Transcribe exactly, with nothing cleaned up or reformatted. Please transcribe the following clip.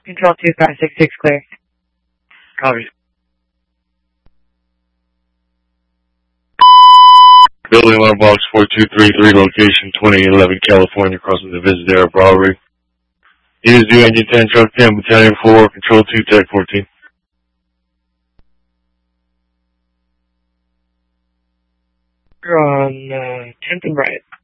Control two five six six clear. Copy. Building alarm box four two three three, location twenty eleven California, crossing the Visadero Bowery. Units due engine ten, truck ten, battalion four, control two, tech fourteen. You're on uh, tenth and Bryant.